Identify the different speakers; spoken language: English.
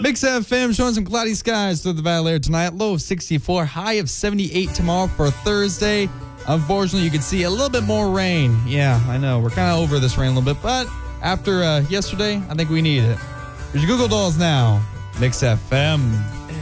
Speaker 1: Mix FM showing some cloudy skies through the valley later tonight. Low of 64, high of 78 tomorrow for Thursday. Unfortunately, you can see a little bit more rain. Yeah, I know. We're kind of over this rain a little bit, but after yesterday, I think we need it. Here's your Google Dolls now. Mix FM.